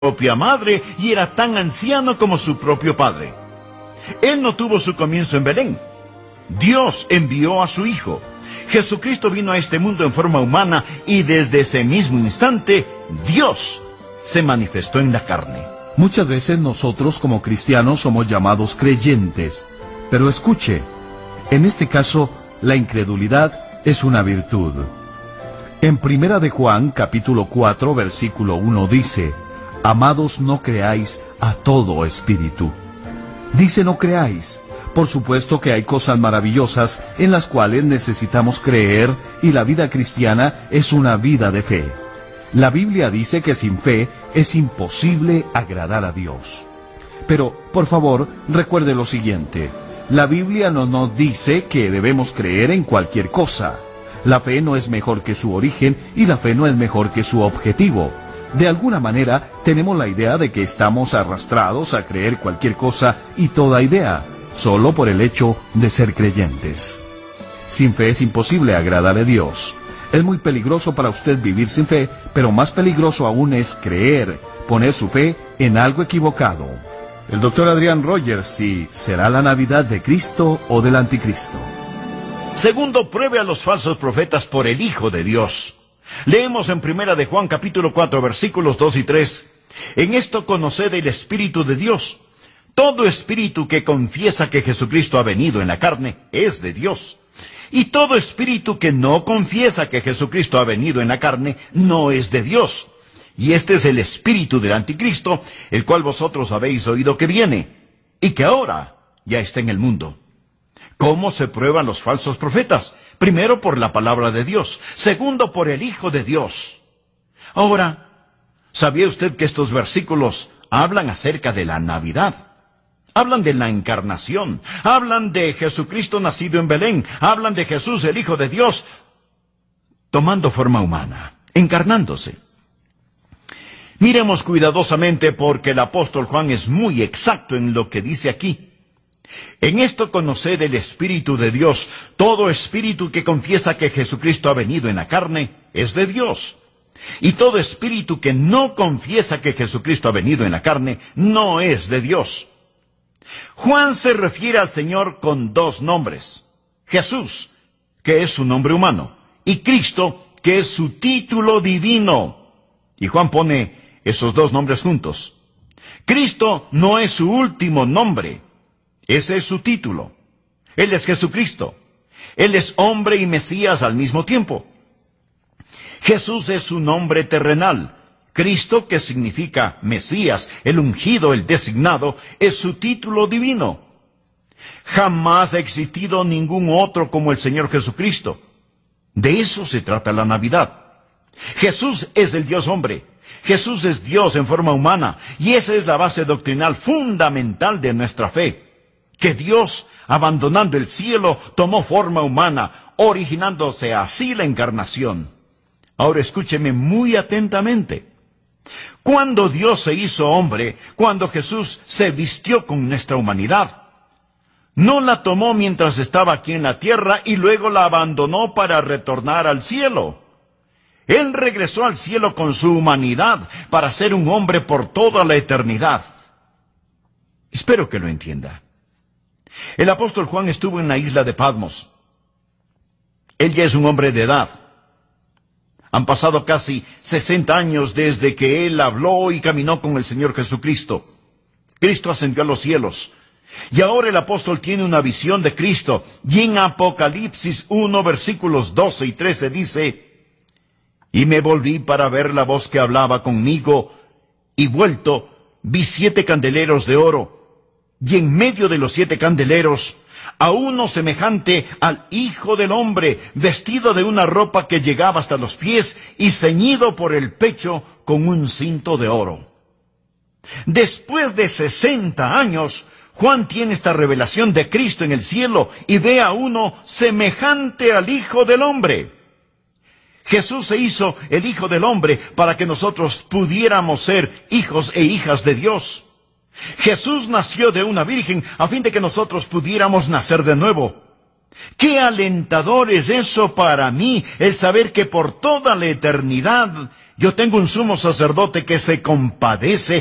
propia madre y era tan anciano como su propio padre. Él no tuvo su comienzo en Belén. Dios envió a su Hijo. Jesucristo vino a este mundo en forma humana y desde ese mismo instante, Dios se manifestó en la carne. Muchas veces nosotros como cristianos somos llamados creyentes. Pero escuche, en este caso, la incredulidad es una virtud. En 1 de Juan, capítulo 4, versículo 1 dice: Amados, no creáis a todo espíritu. Dice no creáis. Por supuesto que hay cosas maravillosas en las cuales necesitamos creer y la vida cristiana es una vida de fe. La Biblia dice que sin fe es imposible agradar a Dios. Pero, por favor, recuerde lo siguiente. La Biblia no nos dice que debemos creer en cualquier cosa. La fe no es mejor que su origen y la fe no es mejor que su objetivo. De alguna manera, tenemos la idea de que estamos arrastrados a creer cualquier cosa y toda idea, solo por el hecho de ser creyentes. Sin fe es imposible agradar a Dios. Es muy peligroso para usted vivir sin fe, pero más peligroso aún es creer, poner su fe en algo equivocado. El doctor Adrián Rogers, si será la Navidad de Cristo o del Anticristo. Segundo, pruebe a los falsos profetas por el Hijo de Dios. Leemos en 1 de Juan capítulo 4 versículos 2 y 3. En esto conoced el Espíritu de Dios. Todo espíritu que confiesa que Jesucristo ha venido en la carne es de Dios. Y todo espíritu que no confiesa que Jesucristo ha venido en la carne no es de Dios. Y este es el espíritu del Anticristo, el cual vosotros habéis oído que viene, y que ahora ya está en el mundo. ¿Cómo se prueban los falsos profetas? Primero, por la palabra de Dios. Segundo, por el Hijo de Dios. Ahora, ¿sabía usted que estos versículos hablan acerca de la Navidad? Hablan de la encarnación. Hablan de Jesucristo nacido en Belén. Hablan de Jesús, el Hijo de Dios, tomando forma humana, encarnándose. Miremos cuidadosamente porque el apóstol Juan es muy exacto en lo que dice aquí. En esto conoced el Espíritu de Dios. Todo espíritu que confiesa que Jesucristo ha venido en la carne es de Dios. Y todo espíritu que no confiesa que Jesucristo ha venido en la carne no es de Dios. Juan se refiere al Señor con dos nombres. Jesús, que es su nombre humano, y Cristo, que es su título divino. Y Juan pone esos dos nombres juntos. Cristo no es su último nombre. Ese es su título. Él es Jesucristo. Él es hombre y Mesías al mismo tiempo. Jesús es su nombre terrenal. Cristo, que significa Mesías, el ungido, el designado, es su título divino. Jamás ha existido ningún otro como el Señor Jesucristo. De eso se trata la Navidad. Jesús es el Dios hombre. Jesús es Dios en forma humana. Y esa es la base doctrinal fundamental de nuestra fe. Que Dios, abandonando el cielo, tomó forma humana, originándose así la encarnación. Ahora escúcheme muy atentamente. Cuando Dios se hizo hombre, cuando Jesús se vistió con nuestra humanidad, no la tomó mientras estaba aquí en la tierra y luego la abandonó para retornar al cielo. Él regresó al cielo con su humanidad para ser un hombre por toda la eternidad. Espero que lo entienda. El apóstol Juan estuvo en la isla de Patmos. Él ya es un hombre de edad. Han pasado casi 60 años desde que él habló y caminó con el Señor Jesucristo. Cristo ascendió a los cielos. Y ahora el apóstol tiene una visión de Cristo. Y en Apocalipsis 1, versículos 12 y 13 dice: Y me volví para ver la voz que hablaba conmigo, y vuelto, vi 7 candeleros de oro. Y en medio de los 7 candeleros, a uno semejante al Hijo del Hombre, vestido de una ropa que llegaba hasta los pies y ceñido por el pecho con un cinto de oro. Después de 60 años, Juan tiene esta revelación de Cristo en el cielo y ve a uno semejante al Hijo del Hombre. Jesús se hizo el Hijo del Hombre para que nosotros pudiéramos ser hijos e hijas de Dios. Jesús nació de una virgen a fin de que nosotros pudiéramos nacer de nuevo. Qué alentador es eso para mí, el saber que por toda la eternidad yo tengo un sumo sacerdote que se compadece